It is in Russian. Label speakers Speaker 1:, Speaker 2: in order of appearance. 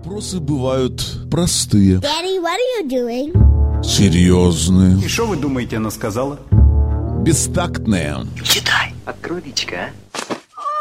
Speaker 1: Вопросы бывают простые,
Speaker 2: Daddy, what are you doing?
Speaker 1: серьезные,
Speaker 3: И что вы думаете, она сказала?
Speaker 1: бестактные.
Speaker 4: Читай. Открой личко, а.